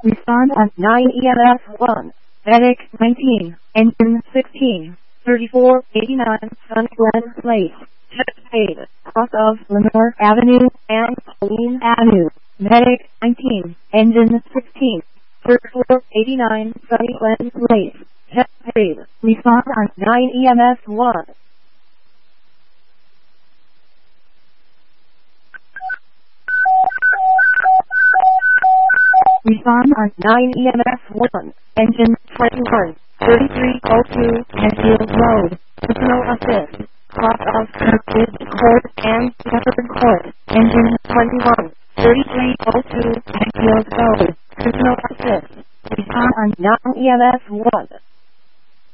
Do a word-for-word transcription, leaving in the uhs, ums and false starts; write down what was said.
Respond on nine E M S one. Medic nineteen. Engine sixteen. thirty-four eighty-nine Sun Glen Place. Check paid. Cross of Lenore Avenue and Pauline Avenue. Medic nineteen. Engine sixteen. thirty-four eighty-nine Sun Glen Place. Check paid. Respond on nine E M S one. Respond on nine E M S one. Engine twenty-one. thirty-three oh two Enfield Road. Personal assist. Cross of Kirkwood Court and Shepherd Court. Engine twenty-one. thirty-three oh two Enfield Road. Personal assist. Respond on nine E M S one.